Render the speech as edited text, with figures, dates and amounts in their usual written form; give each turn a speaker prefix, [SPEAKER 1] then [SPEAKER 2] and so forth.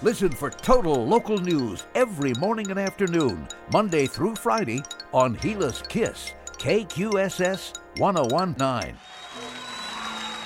[SPEAKER 1] Listen for total local news every morning and afternoon, Monday through Friday on Gila's Kiss, KQSS 1019.